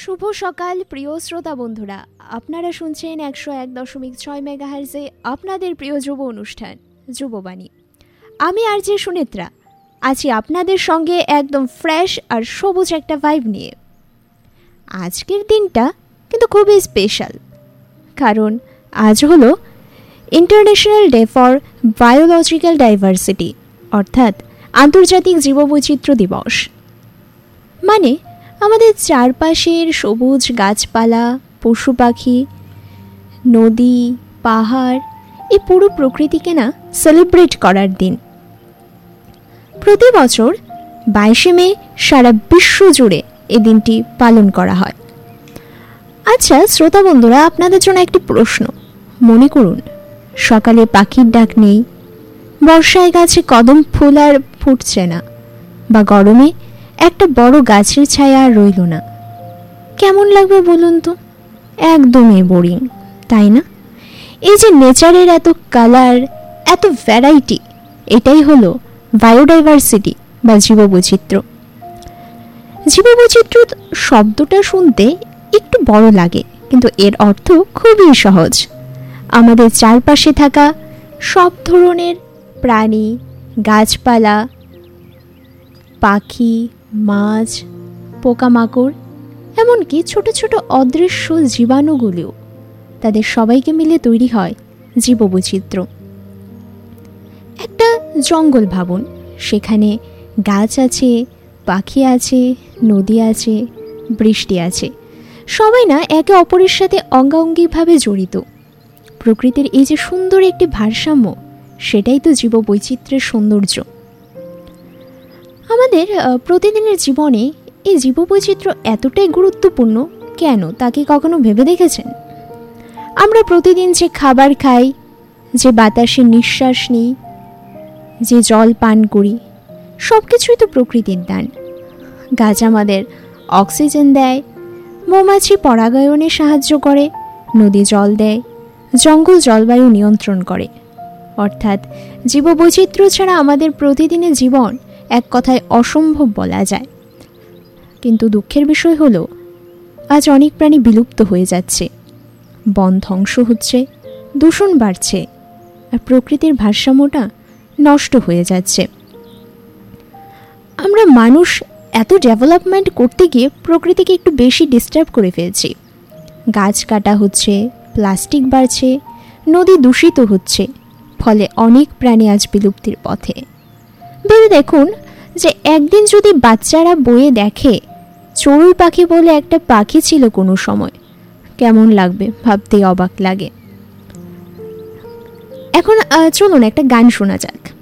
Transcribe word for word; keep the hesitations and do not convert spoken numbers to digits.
শুভ সকাল প্রিয় শ্রোতা বন্ধুরা, আপনারা শুনছেন একশো এক দশমিক ছয় মেগাহার্জে আপনাদের প্রিয় যুব অনুষ্ঠান যুববাণী। আমি আর যে সুনেত্রা আছি আপনাদের সঙ্গে একদম ফ্রেশ আর সবুজ একটা ভাইব নিয়ে। আজকের দিনটা কিন্তু খুবই স্পেশাল, কারণ আজ হলো international day for biological diversity, অর্থাৎ আন্তর্জাতিক জীববৈচিত্র্য দিবস। মানে আমাদের চারপাশের সবুজ গাছপালা, পশু পাখি, নদী, পাহাড়, এই পুরো প্রকৃতিকে না সেলিব্রেট করার দিন। প্রতি বছর বাইশে মে সারা বিশ্ব জুড়ে এই দিনটি পালন করা হয়। আচ্ছা শ্রোতা বন্ধুরা, আপনাদের জন্য একটি প্রশ্ন। মনে করুন সকালে পাখির ডাক নেই, বর্ষায় গাছে কদম ফুল আর ফুটছে না, বা গরমে একটা বড় গাছের ছায়া আর রইল না। কেমন লাগবে বলুন তো? একদমই বোরিং, তাই না? এই যে নেচারের এত কালার, এত ভ্যারাইটি, এটাই হলো বায়োডাইভার্সিটি বা জীববৈচিত্র্য। জীববৈচিত্র্য শব্দটা শুনতে একটু বড় লাগে, কিন্তু এর অর্থ খুবই সহজ। আমাদের চারপাশে থাকা সব ধরনের প্রাণী, গাছপালা, পাখি, মাছ, পোকামাকড়, এমনকি ছোট ছোট অদৃশ্য জীবাণুগুলিও, তাদের সবাইকে মিলে তৈরি হয় জীববৈচিত্র্য। একটা জঙ্গল ভাবুন, সেখানে গাছ আছে, পাখি আছে, নদী আছে, বৃষ্টি আছে, সবাই না একে অপরের সাথে অঙ্গাঙ্গিভাবে জড়িত। প্রকৃতির এই যে সুন্দর একটি ভারসাম্য, সেটাই তো জীববৈচিত্র্যের সৌন্দর্য। আমাদের প্রতিদিনের জীবনে এই জীববৈচিত্র্য এতটাই গুরুত্বপূর্ণ কেন, তা কি কখনো ভেবে দেখেছেন? আমরা প্রতিদিন যে খাবার খাই, যে বাতাসে নিঃশ্বাস নিই, যে জল পান করি, সব কিছুই তো প্রকৃতির দান। গাছ আমাদের অক্সিজেন দেয়, মৌমাছি পরাগায়নে সাহায্য করে, নদী জল দেয়, জঙ্গল জলবায়ু নিয়ন্ত্রণ করে। অর্থাৎ জীববৈচিত্র্য ছাড়া আমাদের প্রতিদিনের জীবন এক কথায় অসম্ভব বলা যায়। কিন্তু দুঃখের বিষয় হলো আজ অনেক প্রাণী বিলুপ্ত হয়ে যাচ্ছে, বন ধ্বংস হচ্ছে, দূষণ বাড়ছে, আর প্রকৃতির ভারসাম্যটা নষ্ট হয়ে যাচ্ছে। আমরা মানুষ এত ডেভেলপমেন্ট করতে গিয়ে প্রকৃতিকে একটু বেশি ডিস্টার্ব করে ফেলছি। গাছ কাটা হচ্ছে, প্লাস্টিক বাড়ছে, নদী দূষিত হচ্ছে, ফলে অনেক প্রাণী আজ বিলুপ্তির পথে। ভেবে দেখুন যে একদিন যদি বাচ্চারা বইয়ে দেখে চড়ুই পাখি বলে একটা পাখি ছিল কোনো সময়, কেমন লাগবে ভাবতেই অবাক লাগে। এখন চলুন একটা গান শোনা যাক।